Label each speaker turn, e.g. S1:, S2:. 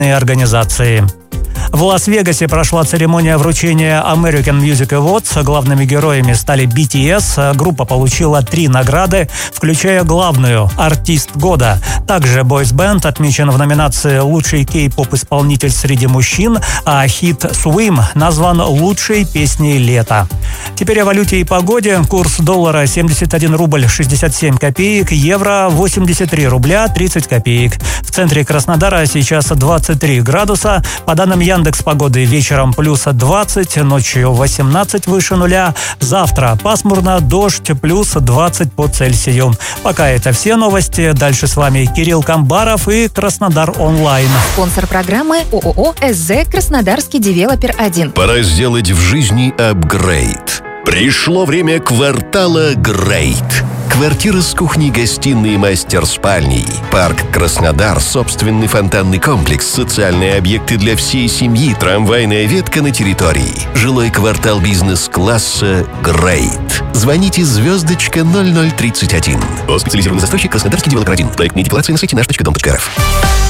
S1: организации. В Лас-Вегасе прошла церемония вручения American Music Awards. Главными героями стали BTS. Группа получила 3 награды, включая главную – «Артист года». Также Boys Band отмечен в номинации «Лучший кей-поп-исполнитель среди мужчин», а хит «Swim» назван «Лучшей песней лета». Теперь о валюте и погоде. Курс доллара 71 рубль 67 копеек, евро 83 рубля 30 копеек. В центре Краснодара сейчас 23 градуса. По данным Яндекс.Погоды, вечером плюс 20, ночью 18 выше нуля. Завтра пасмурно, дождь, плюс 20 по Цельсию. Пока это все новости. Дальше с вами Кирилл Камбаров и Краснодар онлайн.
S2: Спонсор программы ООО «СЗ Краснодарский девелопер 1».
S3: Пора сделать в жизни апгрейд. Пришло время квартала Грейт. Квартира с кухней-гостиной и мастер-спальней. Парк Краснодар, собственный фонтанный комплекс, социальные объекты для всей семьи, трамвайная ветка на территории. Жилой квартал бизнес-класса Грейт. Звоните звездочка 0031. Специализированный застройщик Краснодарский девелопер 1. Проектные декларации на сайте наш.дом.рф.